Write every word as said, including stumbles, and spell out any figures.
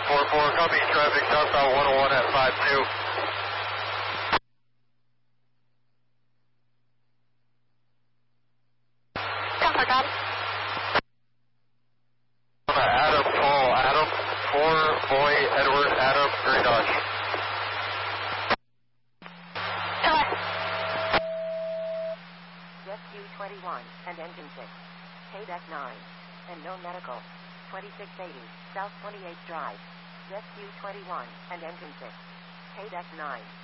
four four, copy traffic, southbound one oh one at five two. Comfort God. Adam, Paul, Adam, four, boy, Edward, Adam, Green Dodge. Rescue twenty-one and engine six. K D E C nine. And no medical. twenty-six eighty, South twenty-eighth Drive. Rescue twenty-one and engine six. K D E C nine.